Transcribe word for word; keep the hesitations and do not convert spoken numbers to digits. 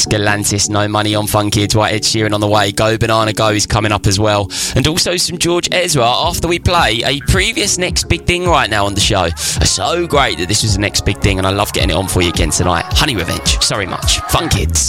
Galantis, No Money on Fun Kids, White Ed Sheeran on the way. Go Banana Go is coming up as well. And also some George Ezra after we play a previous Next Big Thing right now on the show. So great that this was the next big thing, and I love getting it on for you again tonight. Honey Revenge, sorry much. Fun Kids.